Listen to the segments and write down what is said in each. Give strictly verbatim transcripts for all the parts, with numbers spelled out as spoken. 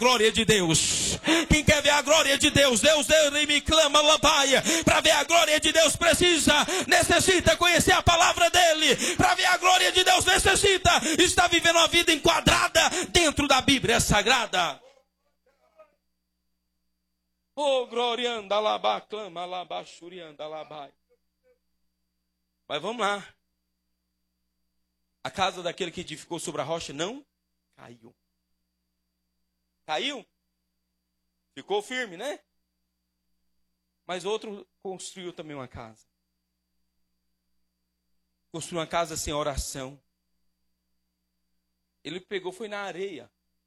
glória de Deus? Quem quer ver a glória de Deus? Deus, Deus me clama, labaia. Para ver a glória de Deus precisa, necessita conhecer a palavra dele. Para ver a glória de Deus necessita estar vivendo uma vida enquadrada dentro da Bíblia Sagrada. Oh, glória, anda labá, clama, labá, xurianda, labai. Mas vamos lá. A casa daquele que edificou sobre a rocha não caiu. Caiu? Ficou firme, né? Mas outro construiu também uma casa. Construiu uma casa sem oração. Ele pegou, foi na areia.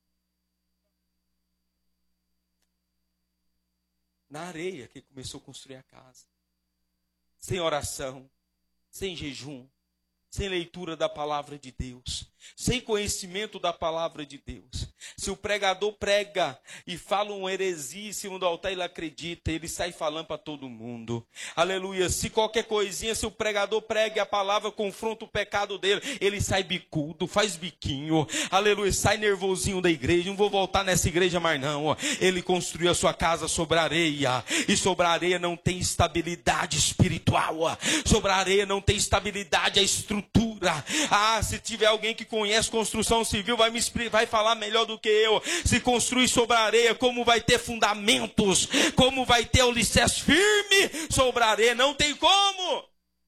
Na areia que começou a construir a casa. Sem oração, sem jejum, sem leitura da palavra de Deus, sem conhecimento da palavra de Deus. Se o pregador prega e fala uma heresia em cima do altar, ele acredita, ele sai falando para todo mundo. Aleluia. Se qualquer coisinha, se o pregador prega e a palavra confronta o pecado dele, ele sai bicudo, faz biquinho. Aleluia. Sai nervosinho da igreja, não vou voltar nessa igreja mais não. Ele construiu a sua casa sobre a areia, e sobre a areia não tem estabilidade espiritual. Sobre a areia não tem estabilidade a estrutura. Ah, se tiver alguém que conhece construção civil, vai me vai falar melhor do que eu. Se construir sobre a areia, como vai ter fundamentos, como vai ter alicerce firme sobre a areia? Não tem como.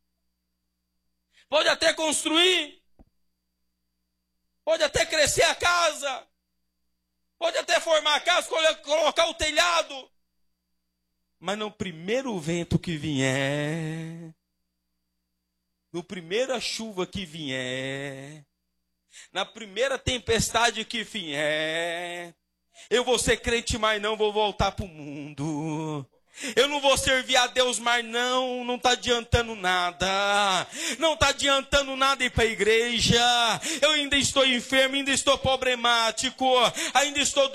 Pode até construir, pode até crescer a casa, pode até formar a casa, colocar o telhado, mas no primeiro vento que vier, no primeira chuva que vier, na primeira tempestade que vier, eu vou ser crente, mas não vou voltar para o mundo. Eu não vou servir a Deus, mas não, não está adiantando nada. Não está adiantando nada ir para a igreja. Eu ainda estou enfermo, ainda estou problemático, ainda estou